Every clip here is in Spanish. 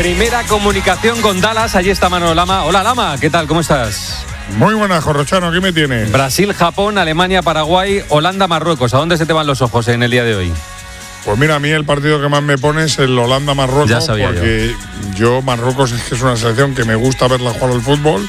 Primera comunicación con Dallas. Allí está Manolo Lama. Hola, Lama. ¿Qué tal? ¿Cómo estás? Muy buenas, Corrochano. ¿Qué me tienes? Brasil, Japón, Alemania, Paraguay, Holanda, Marruecos. ¿A dónde se te van los ojos en el día de hoy? Pues mira, a mí el partido que más me pone es el Holanda-Marruecos. Ya sabía porque yo Marruecos es que es una selección que me gusta verla jugar al fútbol.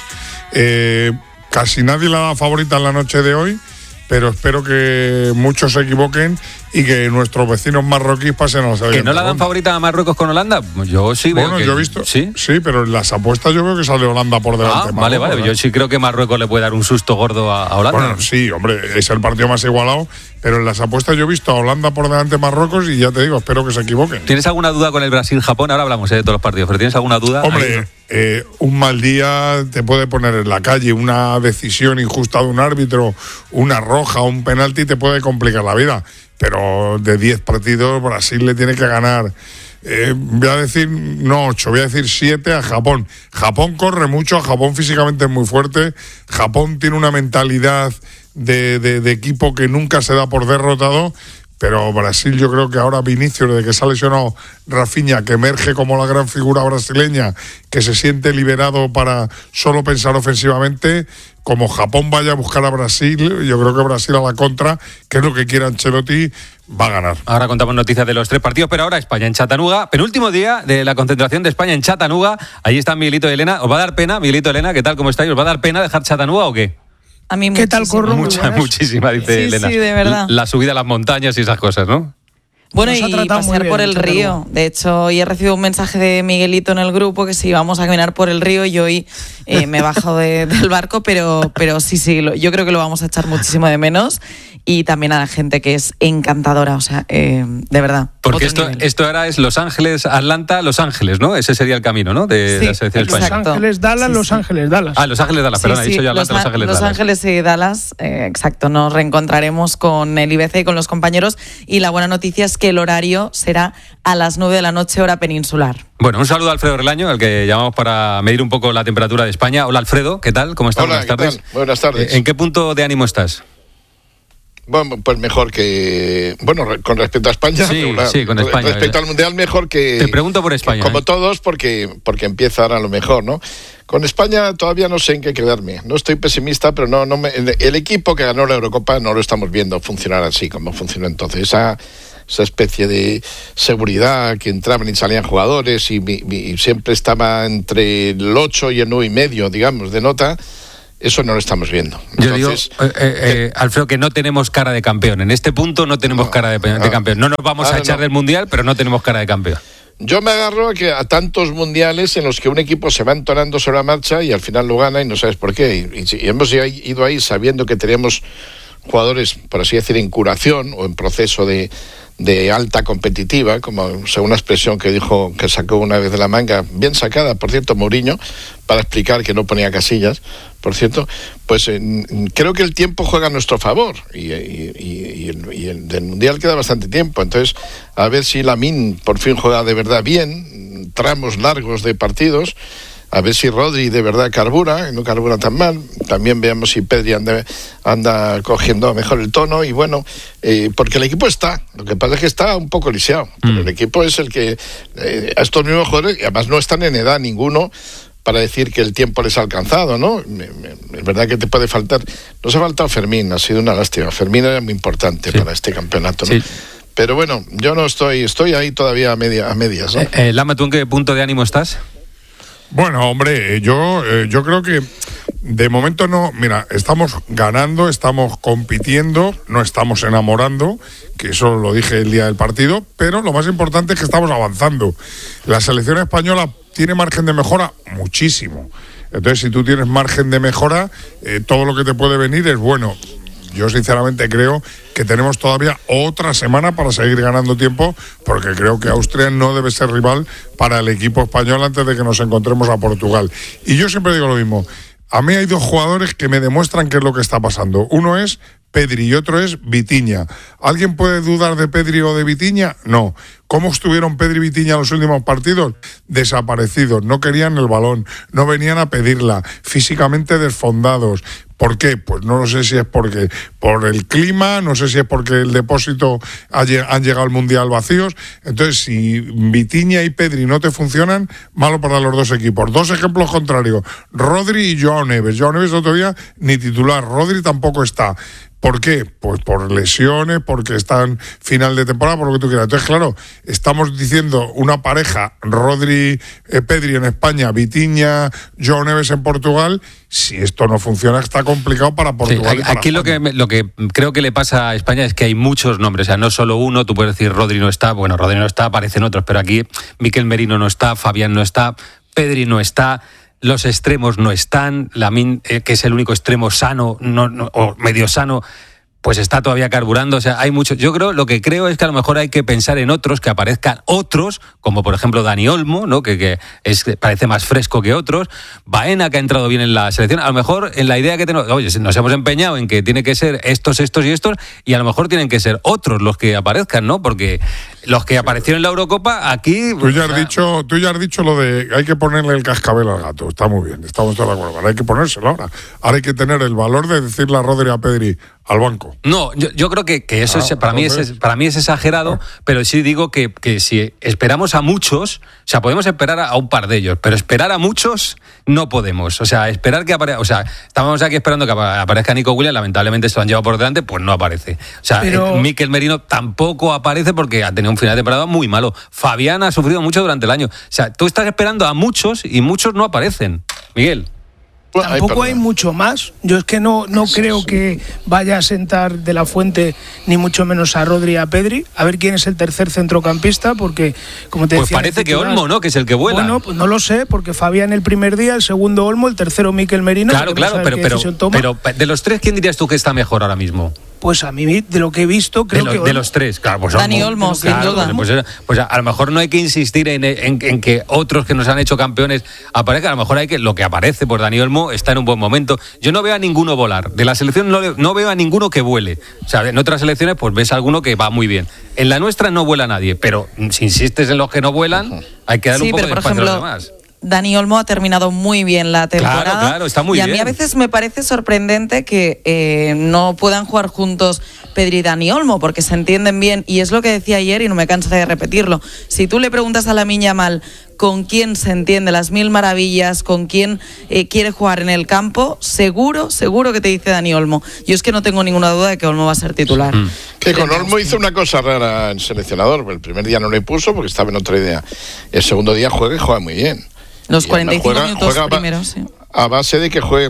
Casi nadie la da favorita en la noche de hoy, pero espero que muchos se equivoquen y que nuestros vecinos marroquíes pasen a la siguiente ¿Que no la dan ronda. favorita a Marruecos con Holanda? Yo sí veo. Bueno, que, yo he visto. ¿Sí? Sí, pero en las apuestas yo veo que sale Holanda por delante. Vale. Marruecos, Yo sí creo que Marruecos le puede dar un susto gordo a Holanda. Bueno, sí, hombre, es el partido más igualado, pero en las apuestas yo he visto a Holanda por delante de Marruecos y ya te digo, espero que se equivoquen. ¿Tienes alguna duda con el Brasil-Japón? Ahora hablamos de todos los partidos, pero ¿tienes alguna duda? Hombre, un mal día te puede poner en la calle, una decisión injusta de un árbitro, una roja, un penalti te puede complicar la vida. Pero de 10 partidos, Brasil le tiene que ganar, voy a decir, no 8, voy a decir 7 a Japón. Japón corre mucho, Japón físicamente es muy fuerte, Japón tiene una mentalidad de equipo que nunca se da por derrotado. Pero Brasil, yo creo que ahora Vinicius, desde que se ha lesionado Rafinha, que emerge como la gran figura brasileña, que se siente liberado para solo pensar ofensivamente, como Japón vaya a buscar a Brasil, yo creo que Brasil a la contra, que es lo que quiere Ancelotti, va a ganar. Ahora contamos noticias de los 3 partidos, pero ahora España en Chattanooga, penúltimo día de la concentración de España en Chattanooga. Allí está Miguelito y Elena. ¿Os va a dar pena, Miguelito y Elena? ¿Qué tal? ¿Cómo estáis? ¿Os va a dar pena dejar Chattanooga o qué? A mí ¿Qué tal, Corro? Muchísima, dice Elena. Sí, de verdad. La subida a las montañas y esas cosas, ¿no? Bueno, Nos ha y tratado muy pasear bien, por el Chattanooga. río. De hecho, hoy he recibido un mensaje de Miguelito en el grupo que si íbamos a caminar por el río y hoy me he bajado del barco, pero sí, yo creo que lo vamos a echar muchísimo de menos. Y también a la gente que es encantadora, o sea, de verdad. Porque otro nivel. esto ahora es Los Ángeles, Atlanta, Los Ángeles, ¿no? Ese sería el camino, ¿no? De Sí, la selección exacto. española. Los Ángeles, Dallas, Sí, Los sí. Ángeles, Dallas. Los Ángeles, Dallas, perdón, he dicho yo Atlanta, Los Ángeles, Los Dallas. Ángeles y Dallas, exacto. Nos reencontraremos con el IBC y con los compañeros. Y la buena noticia es que el horario será a las 9 de la noche, hora peninsular. Bueno, un saludo a Alfredo Relaño, al que llamamos para medir un poco la temperatura de España. Hola, Alfredo, ¿qué tal? ¿Cómo estás? Hola, Buenas tardes. ¿qué tal? Buenas tardes. ¿En qué punto de ánimo estás? Bueno, pues mejor que... Bueno, con respecto a España, Sí, regular. sí, con España. Respecto al Mundial, mejor que... Te pregunto por España. Como todos, porque empieza ahora lo mejor, ¿no? Con España todavía no sé en qué quedarme. No estoy pesimista, pero el equipo que ganó la Eurocopa no lo estamos viendo funcionar así como funcionó entonces. Esa especie de seguridad que entraban y salían jugadores y siempre estaba entre el 8 y el 9,5, digamos, de nota. Eso no lo estamos viendo. Entonces, Yo digo, Alfredo, que no tenemos cara de campeón. En este punto no tenemos cara de campeón. No nos vamos a echar del Mundial, pero no tenemos cara de campeón. Yo me agarro a tantos mundiales en los que un equipo se va entonando sobre la marcha y al final lo gana y no sabes por qué. Y hemos ido ahí sabiendo que teníamos jugadores, por así decir, en curación o en proceso de alta competitiva, como según una expresión que sacó una vez de la manga, bien sacada, por cierto, Mourinho, para explicar que no ponía casillas, por cierto, pues creo que el tiempo juega a nuestro favor y el del Mundial queda bastante tiempo, entonces a ver si Lamine por fin juega de verdad bien, tramos largos de partidos, a ver si Rodri de verdad carbura, y no carbura tan mal. También veamos si Pedri anda cogiendo mejor el tono. Y bueno, porque el equipo está. Lo que pasa es que está un poco lisiado. Pero el equipo es el que... a estos mismos jugadores, y además no están en edad ninguno para decir que el tiempo les ha alcanzado, ¿no? Es verdad que te puede faltar... Nos ha faltado Fermín, ha sido una lástima. Fermín era muy importante para este campeonato, ¿no? Sí. Pero bueno, yo no estoy ahí todavía a medias, ¿no? Lama, ¿tú en qué punto de ánimo estás? Bueno, hombre, yo creo que de momento no. Mira, estamos ganando, estamos compitiendo, no estamos enamorando, que eso lo dije el día del partido, pero lo más importante es que estamos avanzando. La selección española tiene margen de mejora muchísimo. Entonces, si tú tienes margen de mejora, todo lo que te puede venir es bueno. Yo sinceramente creo que tenemos todavía otra semana para seguir ganando tiempo, porque creo que Austria no debe ser rival para el equipo español antes de que nos encontremos a Portugal. Y yo siempre digo lo mismo. A mí hay dos jugadores que me demuestran qué es lo que está pasando. Uno es Pedri y otro es Vitinha. ¿Alguien puede dudar de Pedri o de Vitinha? No. ¿Cómo estuvieron Pedri y Vitinha en los últimos partidos? Desaparecidos, no querían el balón, no venían a pedirla, físicamente desfondados, ¿Por qué? Pues no sé si es porque por el clima, no sé si es porque el depósito han llegado al Mundial vacíos. Entonces, si Vitinha y Pedri no te funcionan, malo para los dos equipos. Dos ejemplos contrarios, Rodri y Joao Neves. Joao Neves otro día ni titular, Rodri tampoco está. ¿Por qué? Pues por lesiones, porque están final de temporada, por lo que tú quieras. Entonces, claro, estamos diciendo una pareja, Rodri-Pedri en España, Vitinha, Joao Neves en Portugal. Si esto no funciona, está complicado para Portugal. Sí, y para aquí lo que creo que le pasa a España es que hay muchos nombres, o sea, no solo uno. Tú puedes decir Rodri no está, bueno, Rodri no está, aparecen otros, pero aquí Mikel Merino no está, Fabián no está, Pedri no está. Los extremos no están, Lamine, que es el único extremo sano o medio sano, pues está todavía carburando. O sea, hay mucho. Yo lo que creo es que a lo mejor hay que pensar en otros, que aparezcan otros, como por ejemplo Dani Olmo, ¿no? que parece más fresco que otros. Baena, que ha entrado bien en la selección. A lo mejor en la idea que tenemos, oye, nos hemos empeñado en que tiene que ser estos y estos, y a lo mejor tienen que ser otros los que aparezcan, ¿no? Porque los que aparecieron en la Eurocopa, aquí... Tú ya has dicho lo de hay que ponerle el cascabel al gato. Está muy bien, estamos todos de acuerdo. Ahora hay que ponérselo ahora. Ahora hay que tener el valor de decirle a Rodri y a Pedri al banco. No, yo creo que eso para mí es exagerado, pero sí digo que si esperamos a muchos, o sea, podemos esperar a un par de ellos, pero esperar a muchos no podemos. O sea, esperar que aparezca... O sea, estábamos aquí esperando que aparezca Nico Williams, lamentablemente se lo han llevado por delante, pues no aparece. O sea, Mikel Merino tampoco aparece porque ha tenido un final de temporada muy malo. Fabián ha sufrido mucho durante el año. O sea, tú estás esperando a muchos y muchos no aparecen. Miguel. Tampoco hay mucho más. Yo es que no creo que vaya a sentar De la Fuente ni mucho menos a Rodri y a Pedri. A ver quién es el tercer centrocampista, porque como te decía... Pues parece que Olmo, ¿no? Que es el que vuela. Bueno, pues no lo sé, porque Fabián el primer día, el segundo Olmo, el tercero Mikel Merino. Claro, pero de los tres, ¿quién dirías tú que está mejor ahora mismo? Pues a mí, de lo que he visto, creo que... De los tres, claro. Pues Dani Olmo, sin duda. Pues a lo mejor no hay que insistir en que otros que nos han hecho campeones aparezcan. A lo mejor hay que... Lo que aparece, pues Dani Olmo está en un buen momento. Yo no veo a ninguno volar. De la selección no veo a ninguno que vuele. O sea, en otras selecciones pues ves a alguno que va muy bien. En la nuestra no vuela nadie, pero si insistes en los que no vuelan, hay que darle un poco de espacio a los demás. Dani Olmo ha terminado muy bien la temporada. Claro, está muy bien. Y a mí a veces me parece sorprendente que no puedan jugar juntos Pedri y Dani Olmo, porque se entienden bien. Y es lo que decía ayer y no me cansaré de repetirlo. Si tú le preguntas a Lamine Yamal con quién se entiende las mil maravillas, con quién quiere jugar en el campo, seguro que te dice Dani Olmo. Yo es que no tengo ninguna duda de que Olmo va a ser titular. Que con Olmo hizo una cosa rara en seleccionador. El primer día no le puso porque estaba en otra idea. El segundo día juega y juega muy bien. Los 45 minutos primeros, sí. A base de que juegue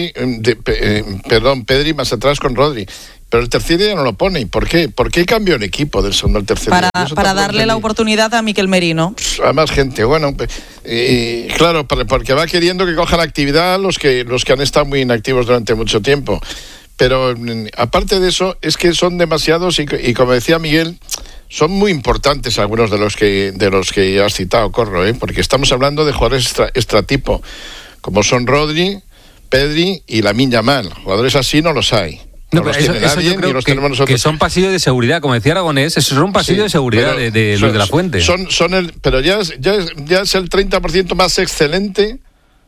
Pedri más atrás con Rodri. Pero el tercer día no lo pone. ¿Y por qué? ¿Por qué cambió el equipo del segundo al tercer día? Para darle la oportunidad a Mikel Merino. A más gente. Bueno, claro, porque va queriendo que cojan actividad los que han estado muy inactivos durante mucho tiempo. Pero aparte de eso, es que son demasiados y como decía Miguel, son muy importantes algunos de los que has citado, Corro, porque estamos hablando de jugadores extratipo, como son Rodri, Pedri y Lamine Yamal. Jugadores así no los hay. No, pero eso yo creo que son pasillos de seguridad, como decía Aragonés, esos son pasillos de seguridad de Luis de la Fuente. Pero ya es el 30% más excelente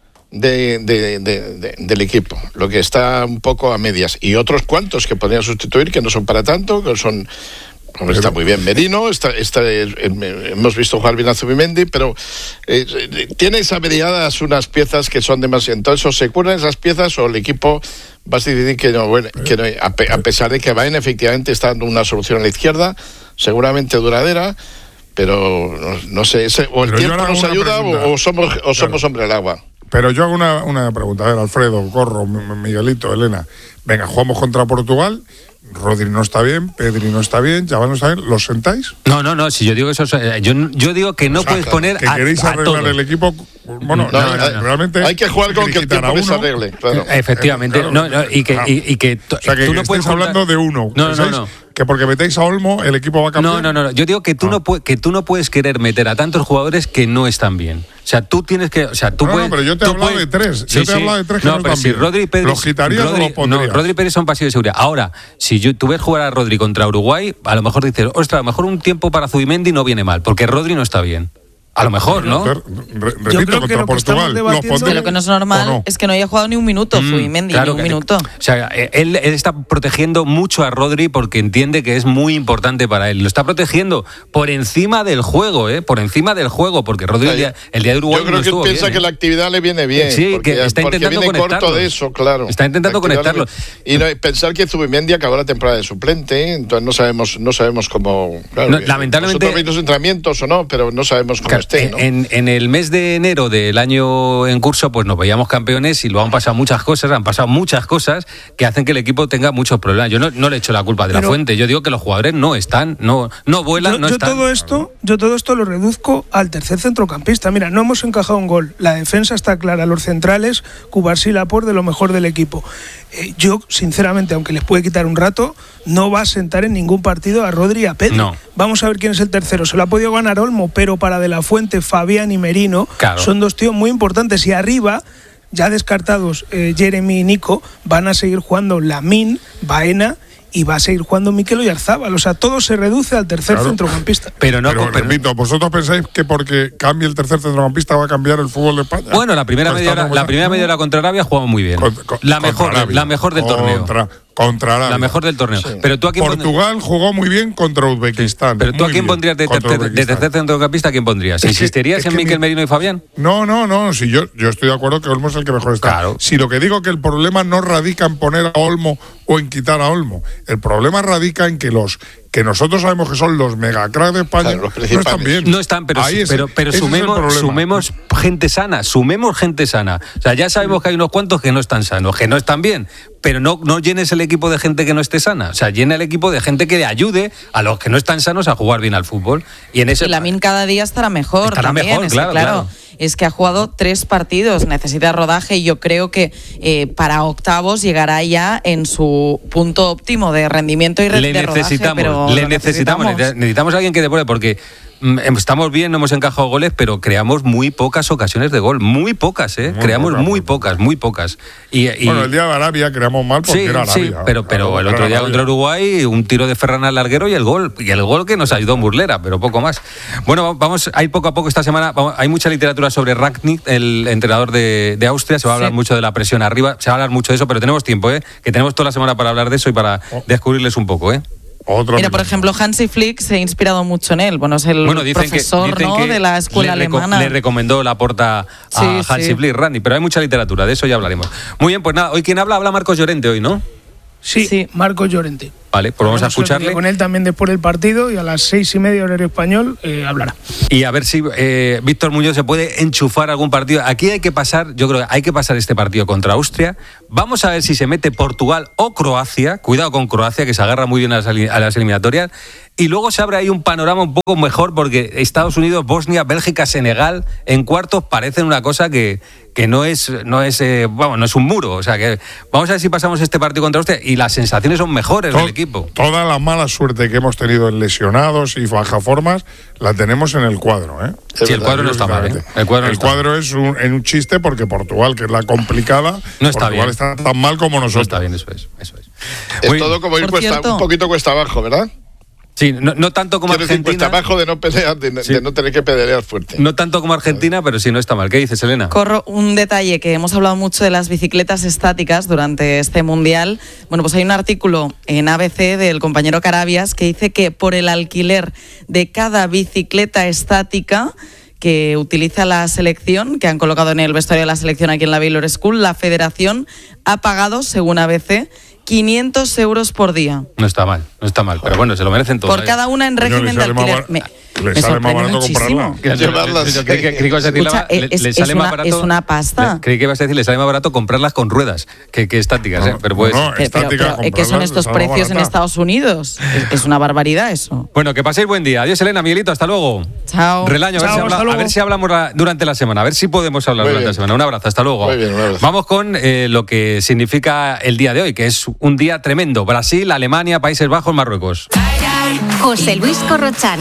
del equipo, lo que está un poco a medias. Y otros cuantos que podrían sustituir, que no son para tanto, que son... Está muy bien Merino, hemos visto jugar bien a Zubimendi, pero tiene averiadas unas piezas que son demasiado. Entonces, o se curan esas piezas o el equipo va a decidir que no, a pesar de que Baena efectivamente está dando una solución a la izquierda, seguramente duradera, pero no sé, o el tiempo nos ayuda o somos hombre del agua. Pero yo hago una pregunta, a ver, Alfredo, Corro, Miguelito, Elena. Venga, jugamos contra Portugal. Rodri no está bien, Pedri no está bien, Yamal no está bien, ¿los sentáis? No, si yo digo eso, yo digo que no puedes poner que queréis arreglar el equipo. Bueno, realmente hay que jugar con que el tiempo se arregle, claro. Efectivamente, y que o sea, que tú no puedes hablando de uno. No. Que porque metéis a Olmo el equipo va a cambiar. No. Yo digo que tú no puedes querer meter a tantos jugadores que no están bien. O sea, tú tienes que... O sea, tú puedes, pero yo te he hablado de tres. Yo te he hablado de tres que no están bien. Rodri y Pedri... ¿Los quitarías o los pondrías? Rodri y Pedri son pasillos de seguridad. Ahora, si tú ves jugar a Rodri contra Uruguay, a lo mejor dices, ostras, a lo mejor un tiempo para Zubimendi no viene mal, porque Rodri no está bien. A lo mejor, ¿no? Repito, creo que contra lo que Portugal. estamos debatiendo- De lo que no es normal ¿O no? es que no haya jugado ni un minuto, Zubimendi, Claro ni un que- minuto. O sea, él está protegiendo mucho a Rodri porque entiende que es muy importante para él. Lo está protegiendo por encima del juego, por encima del juego, porque Rodri el día de Uruguay Yo creo no que estuvo piensa bien, que la actividad le viene bien. Sí, porque, que está porque intentando viene corto conectarlos. de eso, claro. Está intentando La actividad le conectarlos. viene- Y pensar que Zubimendi acabó la temporada de suplente, entonces no sabemos cómo. Claro, No, lamentablemente- nosotros vimos entrenamientos o no, pero no sabemos cómo Claro, esté, ¿no? en el mes de enero del año en curso, pues nos veíamos campeones y luego han pasado muchas cosas que hacen que el equipo tenga muchos problemas. Yo no le echo la culpa de la Pero- Fuente, yo digo que los jugadores no están, no vuelan, no yo están. todo esto lo reduzco al tercer centrocampista. Mira, no hemos encajado un gol. La defensa está clara. Los centrales, Cubarsí y Laporte, de lo mejor del equipo. Yo, sinceramente, aunque les puede quitar un rato, no va a sentar en ningún partido a Rodri y a Pedri. No. Vamos a ver quién es el tercero. Se lo ha podido ganar Olmo, pero para De la Fuente, Fabián y Merino Claro. son dos tíos muy importantes. Y arriba, ya descartados Jeremy y Nico, van a seguir jugando Lamine, Baena y va a seguir jugando Mikel Oyarzabal. O sea, todo se reduce al tercer Claro. centrocampista. Pero no, Pero repito, ¿vosotros pensáis que porque cambie el tercer centrocampista va a cambiar el fútbol de España? Bueno, la primera media hora contra Arabia jugamos muy bien. La mejor del torneo. Contra Arabia. La mejor del torneo. Sí. Pero tú aquí Portugal jugó muy bien contra Uzbekistán. Pero tú a Muy quién bien, pondrías de contra tercer Uzbekistán. centrocampista, ¿a quién pondrías? Es que- ¿Insistirías es en que Mikel mi- Merino y Fabián? No, si yo estoy de acuerdo que Olmo es el que mejor está. Claro. Si lo que digo que el problema no radica en poner a Olmo o en quitar a Olmo, el problema radica en que que nosotros sabemos que son los megacracks de España, Claro, los no están principales. bien. No están, pero Ahí pero ese es el problema. sumemos gente sana. O sea, ya sabemos que hay unos cuantos que no están sanos, que no están bien, pero no llenes el equipo de gente que no esté sana. O sea, llena el equipo de gente que le ayude a los que no están sanos a jugar bien al fútbol. Y en ese Y Lamine cada día estará mejor. Estará también, mejor, es que, claro. Es que ha jugado 3 partidos, necesita rodaje y yo creo que para octavos llegará ya en su punto óptimo de rendimiento y le de rodaje. Pero lo necesitamos a alguien que devuelva, porque estamos bien, no hemos encajado goles, pero creamos muy pocas ocasiones de gol, muy pocas, creamos muy pocas. Y Bueno, el día de Arabia creamos mal porque era Arabia. sí, pero Claro, el era otro día Arabia. contra Uruguay, un tiro de Ferran al larguero y el gol que nos ayudó Murlera, pero poco más. Bueno, vamos a ir poco a poco esta semana. Hay mucha literatura sobre Rangnick, el entrenador de Austria. Se va a hablar mucho de la presión arriba, se va a hablar mucho de eso, pero tenemos tiempo, que tenemos toda la semana para hablar de eso y para descubrirles un poco, Mira, por ejemplo, Hansi Flick se ha inspirado mucho en él. Bueno, es el profesor de la escuela alemana. Le recomendó Laporta a Hansi Flick, Randy, pero hay mucha literatura, de eso ya hablaremos. Muy bien, pues nada, hoy quien habla Marcos Llorente hoy, ¿no? Sí, Marcos Llorente. Vale, pues vamos a escucharle. Con él también después del partido y a las 6:30 horario español hablará. Y a ver si Víctor Muñoz se puede enchufar algún partido. Aquí hay que pasar, yo creo que hay que pasar este partido contra Austria. Vamos a ver si se mete Portugal o Croacia. Cuidado con Croacia, que se agarra muy bien a las eliminatorias. Y luego se abre ahí un panorama un poco mejor porque Estados Unidos, Bosnia, Bélgica, Senegal en cuartos parecen una cosa que no es un muro. O sea que vamos a ver si pasamos este partido contra Austria y las sensaciones son mejores del equipo. Toda la mala suerte que hemos tenido en lesionados y bajaformas la tenemos en el cuadro, ¿eh? Sí, el cuadro no está mal, El cuadro es un chiste porque Portugal, que es la complicada, no está Portugal bien. está tan mal como nosotros. No está bien, eso es. Es todo como ir un poquito cuesta abajo, ¿verdad? Sí, no tanto como Argentina. Cuesta abajo de no pelear, de no tener que pedalear fuerte. No tanto como Argentina, pero sí no está mal. ¿Qué dices, Elena? Corro un detalle, que hemos hablado mucho de las bicicletas estáticas durante este Mundial. Bueno, pues hay un artículo en ABC del compañero Carabias que dice que por el alquiler de cada bicicleta estática que utiliza la selección, que han colocado en el vestuario de la selección aquí en la Baylor School, la federación ha pagado, según ABC, 500 euros por día. No está mal, pero bueno, se lo merecen todos. Por cada una en régimen de alquiler. Le sale más barato comprarla. Es una pasta. Creí que ibas a decir, le sale más barato comprarlas con ruedas que estáticas, pero pues... ¿Qué son estos precios en Estados Unidos? Es una barbaridad eso. Bueno, que paséis buen día. Adiós, Elena, Miguelito, hasta luego. Chao. Relaño, a ver si hablamos durante la semana, a ver si podemos hablar durante la semana. Un abrazo, hasta luego. Muy bien, un abrazo. Vamos con lo que significa el día de hoy, que es un día tremendo. Brasil, Alemania, Países Bajos, Marruecos. José Luis Corrochano.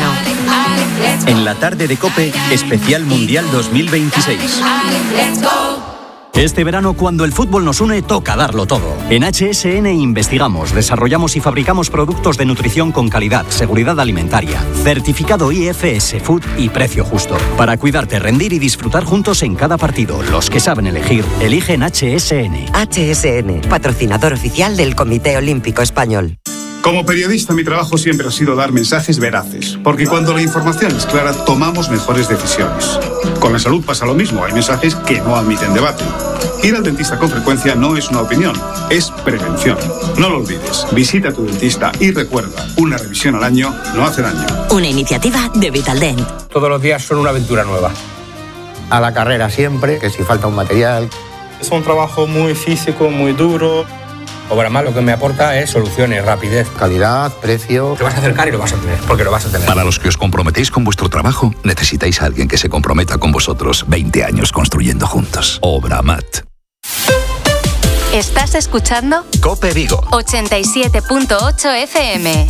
En la tarde de COPE, especial Mundial 2026. Este verano, cuando el fútbol nos une, toca darlo todo. En HSN investigamos, desarrollamos y fabricamos productos de nutrición con calidad, seguridad alimentaria, certificado IFS Food y precio justo. Para cuidarte, rendir y disfrutar juntos en cada partido. Los que saben elegir, eligen HSN. HSN, patrocinador oficial del Comité Olímpico Español. Como periodista, mi trabajo siempre ha sido dar mensajes veraces, porque cuando la información es clara, tomamos mejores decisiones. Con la salud pasa lo mismo, hay mensajes que no admiten debate. Ir al dentista con frecuencia no es una opinión, es prevención. No lo olvides, visita a tu dentista y recuerda, una revisión al año no hace daño. Una iniciativa de Vitaldent. Todos los días son una aventura nueva. A la carrera siempre, que si falta un material. Es un trabajo muy físico, muy duro. Obramat lo que me aporta es soluciones, rapidez. Calidad, precio. Te vas a acercar y lo vas a tener, porque lo vas a tener. Para los que os comprometéis con vuestro trabajo, necesitáis a alguien que se comprometa con vosotros 20 años construyendo juntos. Obramat. ¿Estás escuchando? COPE Vigo 87.8 FM.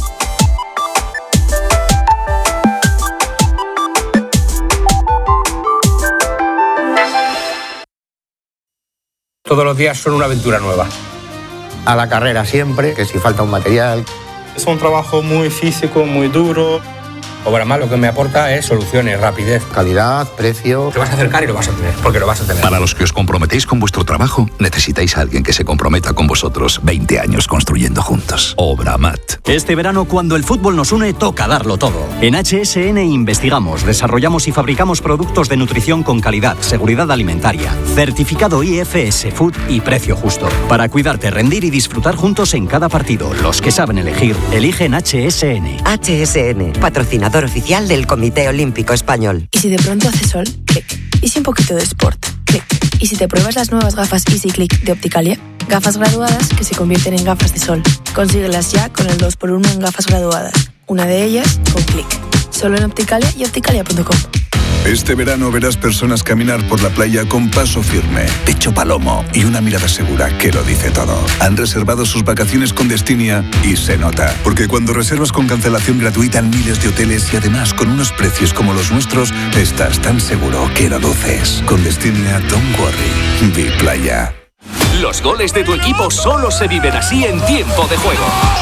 Todos los días son una aventura nueva. A la carrera siempre, que si falta un material. Es un trabajo muy físico, muy duro. Obramat lo que me aporta es soluciones, rapidez. Calidad, precio. Te vas a acercar y lo vas a tener, porque lo vas a tener. Para los que os comprometéis con vuestro trabajo, necesitáis a alguien que se comprometa con vosotros 20 años construyendo juntos. Obramat. Este verano, cuando el fútbol nos une, toca darlo todo. En HSN investigamos, desarrollamos y fabricamos productos de nutrición con calidad, seguridad alimentaria, certificado IFS Food y precio justo. Para cuidarte, rendir y disfrutar juntos en cada partido. Los que saben elegir, eligen HSN. HSN, patrocinador oficial del Comité Olímpico Español. ¿Y si de pronto hace sol? Clic. ¿Y si un poquito de sport? Clic. ¿Y si te pruebas las nuevas gafas Easy Click de Opticalia? Gafas graduadas que se convierten en gafas de sol. Consíguelas ya con el 2x1 en gafas graduadas. Una de ellas con Clic. Solo en Opticalia y opticalia.com. Este verano verás personas caminar por la playa con paso firme, pecho palomo y una mirada segura que lo dice todo. Han reservado sus vacaciones con Destinia y se nota. Porque cuando reservas con cancelación gratuita en miles de hoteles y además con unos precios como los nuestros, estás tan seguro que lo luces. Con Destinia, don't worry. Be playa. Los goles de tu equipo solo se viven así en tiempo de juego.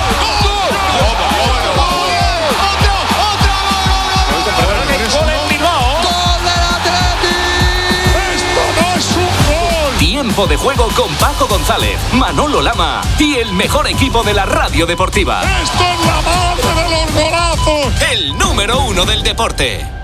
Tiempo de juego con Paco González, Manolo Lama y el mejor equipo de la radio deportiva. ¡Esto es la madre de los golazos! El número 1 del deporte.